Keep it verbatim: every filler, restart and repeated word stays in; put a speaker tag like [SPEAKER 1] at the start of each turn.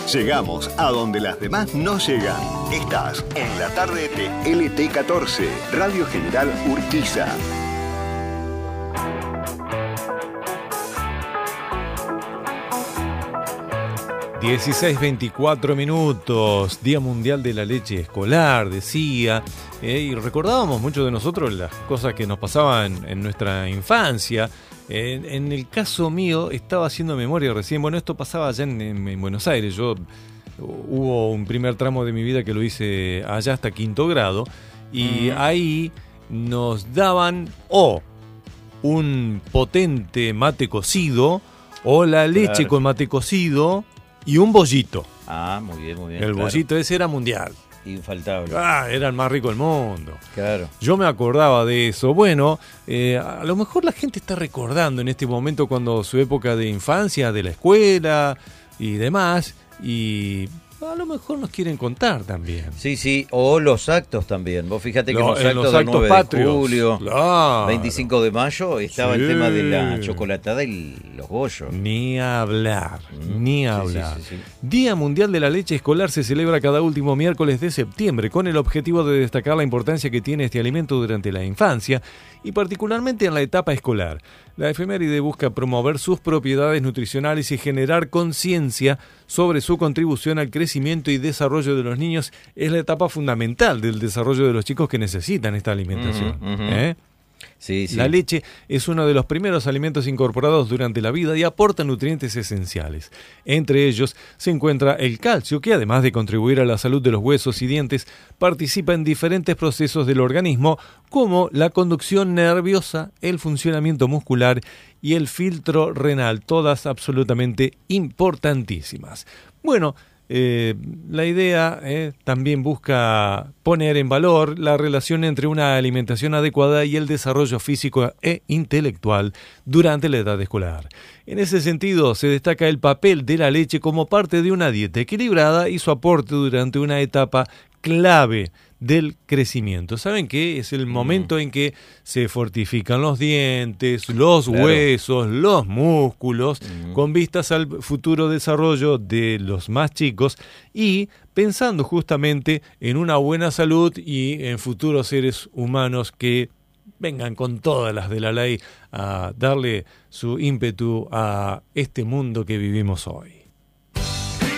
[SPEAKER 1] Llegamos a donde las demás no llegan. Estás en la tarde de L T catorce, Radio General Urquiza.
[SPEAKER 2] dieciséis veinticuatro minutos, Día Mundial de la Leche Escolar, decía, eh, y recordábamos muchos de nosotros las cosas que nos pasaban en nuestra infancia. Eh, en el caso mío, estaba haciendo memoria recién, bueno, esto pasaba allá en, en, en Buenos Aires, yo hubo un primer tramo de mi vida que lo hice allá hasta quinto grado, y mm. ahí nos daban o un potente mate cocido, o la leche claro. con mate cocido, y un bollito.
[SPEAKER 3] Ah, muy bien, muy bien.
[SPEAKER 2] El
[SPEAKER 3] claro.
[SPEAKER 2] bollito ese era mundial.
[SPEAKER 3] Infaltable.
[SPEAKER 2] Ah, era el más rico del mundo.
[SPEAKER 3] Claro.
[SPEAKER 2] Yo me acordaba de eso. Bueno, eh, a lo mejor la gente está recordando en este momento cuando su época de infancia, de la escuela y demás, y a lo mejor nos quieren contar también.
[SPEAKER 3] Sí, sí, o los actos también. Vos fíjate que
[SPEAKER 2] Lo,
[SPEAKER 3] en los actos,
[SPEAKER 2] los
[SPEAKER 3] del
[SPEAKER 2] actos
[SPEAKER 3] nueve
[SPEAKER 2] patrios,
[SPEAKER 3] de julio,
[SPEAKER 2] claro.
[SPEAKER 3] veinticinco de mayo, estaba sí. el tema de la chocolatada y los bollos.
[SPEAKER 2] Ni hablar, mm. ni hablar.
[SPEAKER 3] Sí, sí, sí, sí.
[SPEAKER 2] Día Mundial de la Leche Escolar se celebra cada último miércoles de septiembre con el objetivo de destacar la importancia que tiene este alimento durante la infancia y particularmente en la etapa escolar. La efeméride busca promover sus propiedades nutricionales y generar conciencia sobre su contribución al crecimiento y desarrollo de los niños. Es la etapa fundamental del desarrollo de los chicos que necesitan esta alimentación. Uh-huh, uh-huh. ¿Eh?
[SPEAKER 3] Sí, sí.
[SPEAKER 2] La leche es uno de los primeros alimentos incorporados durante la vida y aporta nutrientes esenciales. Entre ellos se encuentra el calcio, que además de contribuir a la salud de los huesos y dientes, participa en diferentes procesos del organismo, como la conducción nerviosa, el funcionamiento muscular y el filtro renal, todas absolutamente importantísimas. Bueno, Eh, la idea eh, también busca poner en valor la relación entre una alimentación adecuada y el desarrollo físico e intelectual durante la edad escolar. En ese sentido, se destaca el papel de la leche como parte de una dieta equilibrada y su aporte durante una etapa clave del crecimiento. ¿Saben qué? Es el momento mm. en que se fortifican los dientes, los claro. huesos, los músculos, mm. con vistas al futuro desarrollo de los más chicos y pensando justamente en una buena salud y en futuros seres humanos que vengan con todas las de la ley a darle su ímpetu a este mundo que vivimos hoy.